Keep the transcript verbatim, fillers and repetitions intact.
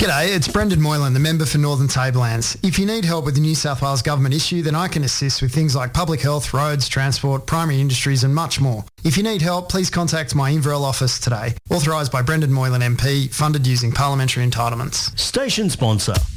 G'day, it's Brendan Moylan, the member for Northern Tablelands. If you need help with a New South Wales government issue, then I can assist with things like public health, roads, transport, primary industries and much more. If you need help, please contact my Inverell office today. Authorised by Brendan Moylan M P, funded using parliamentary entitlements. Station sponsor,